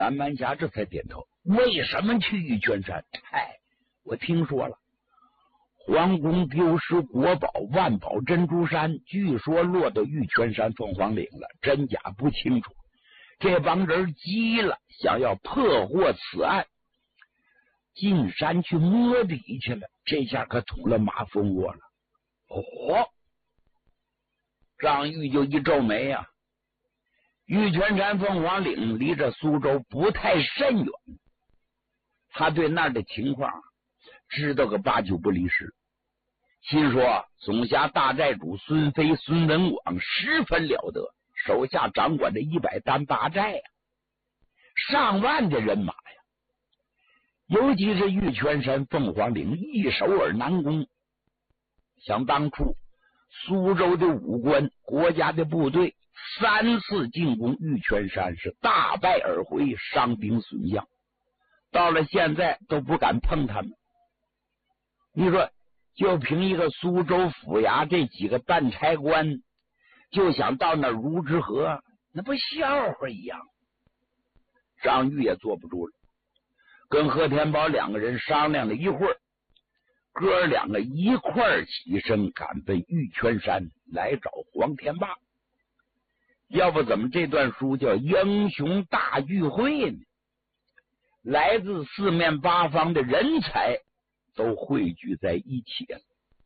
南蛮侠这才点头。为什么去玉泉山？我听说了，皇宫丢失国宝万宝珍珠山，据说落到玉泉山凤凰岭了，真假不清楚。这帮人急了，想要破获此案，进山去摸底去了。这下可捅了马蜂窝了。张玉就一皱眉啊。玉泉山凤凰岭离着苏州不太甚远，他对那儿的情况知道个八九不离十。心说总辖大寨主孙飞孙文广十分了得，手下掌管着108寨呀，上万的人马呀。尤其是玉泉山凤凰岭易守而难攻，想当初苏州的武官国家的部队3次进攻玉泉山，是大败而回，伤兵损将，到了现在都不敢碰他们。你说就凭一个苏州府衙这几个办差官，就想到那如之河，那不笑话一样。张玉也坐不住了，跟贺天宝2个人商量了一会儿，哥2个一块儿起身赶奔玉泉山来找黄天霸。要不怎么这段书叫英雄大聚会呢？来自四面八方的人才都汇聚在一起了。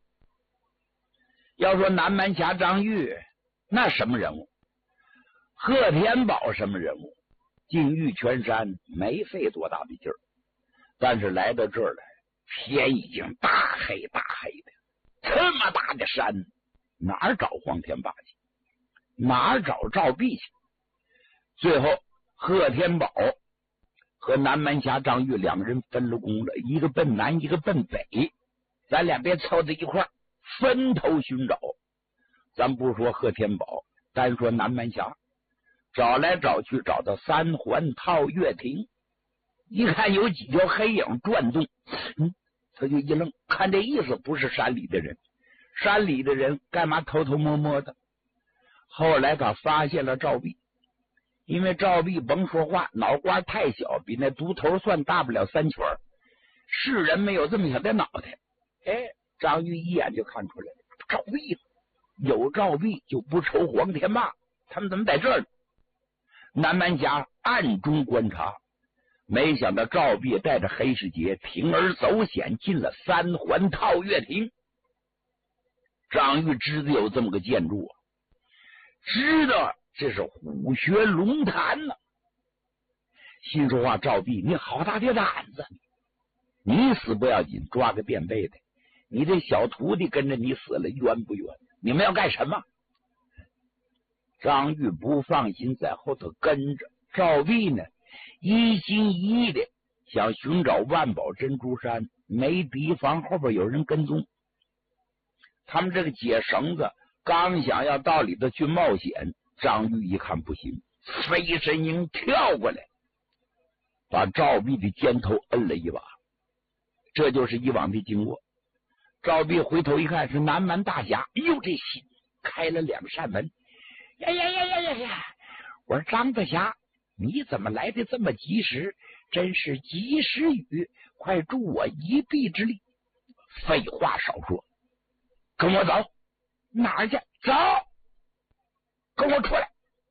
要说南蛮侠张玉，那什么人物？贺天宝什么人物？进玉泉山没费多大的劲儿，但是来到这儿来，天已经大黑大黑的，这么大的山，哪儿找黄天霸去？哪儿找赵壁去？最后贺天宝和南蛮侠张玉2个人分了工了，一个奔南，一个奔北，咱俩别凑在一块儿，分头寻找。咱不说贺天宝，单说南蛮侠，找来找去找到3环套月亭，一看有几条黑影转动，他就一愣，看这意思不是山里的人，山里的人干嘛偷偷摸摸的？后来他发现了赵壁，因为赵壁甭说话，脑瓜太小，比那独头蒜大不了3圈，世人没有这么小的脑袋。张玉一眼就看出来了，赵壁有赵壁就不愁黄天霸，他们怎么在这儿呢？南蛮侠暗中观察，没想到赵壁带着黑世杰铤而走险进了3环套月亭。张玉知道有这么个建筑啊，知道这是虎穴龙潭呢。心说话，赵壁你好大的胆子，你死不要紧，抓个垫背的，你这小徒弟跟着你死了，冤不冤？你们要干什么？张玉不放心，在后头跟着。赵壁呢，一心一意的想寻找万宝珍珠山，没提防后边有人跟踪。他们这个解绳子刚想要到里头去冒险，张玉一看不行，飞身鹰跳过来，把赵壁的肩头摁了一把。这就是以往的经过。赵壁回头一看，是南蛮大侠。哎呦，这心开了2扇门。呀！我说张大侠，你怎么来的这么及时？真是及时雨，快助我一臂之力。废话少说，跟我走。哪儿去？走，跟我出来。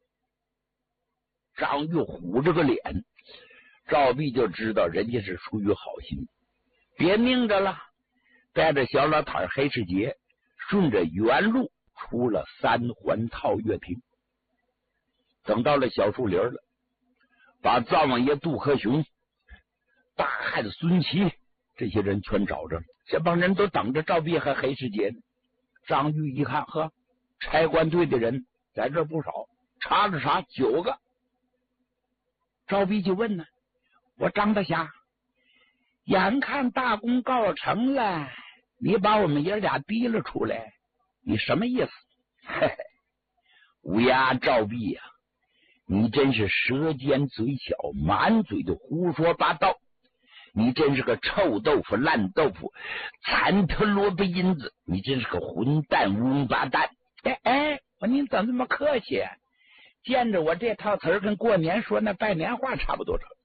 张玉虎着个脸，赵壁就知道人家是出于好心，别拧着了，带着小老坦黑世杰顺着原路出了3环套月亭。等到了小树林了，把灶王爷杜克雄、大汉孙琦这些人全找着了，这帮人都等着赵壁和黑世杰呢。张玉一看，呵，差官队的人在这不少，查了查9个。赵壁就问呢，我张大侠，眼看大功告成了，你把我们爷俩提了出来，你什么意思？嘿嘿，乌鸦赵壁呀，你真是舌尖嘴巧，满嘴的胡说八道，你真是个臭豆腐烂豆腐，残特萝卜缨子，你真是个混蛋王八蛋。我您怎么这么客气？ 见着我这套词儿跟过年说那拜年话差不多成。